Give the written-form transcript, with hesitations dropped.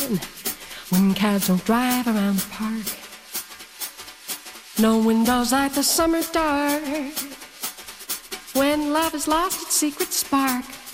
fun when cabs don't drive around the park. No windows light the summer dark when love has lost its secret spark.